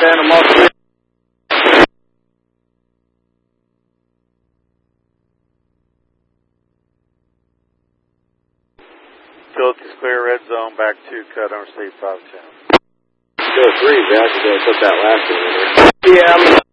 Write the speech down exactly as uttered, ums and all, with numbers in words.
Santa Monica. Utilities clear, red zone, back to cut on receive five ten. Go three, Zach. You gotta put that last one in there. Yeah, I'm